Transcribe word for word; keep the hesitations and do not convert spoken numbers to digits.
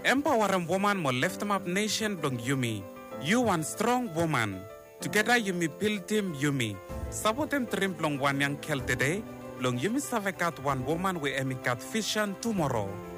Empower a woman mo lift them up nation blong Yumi. You one strong woman. Together Yumi build team Yumi. Sabotem trim blong one young kel today. Blong Yumi savekat one woman we emikat vision tomorrow.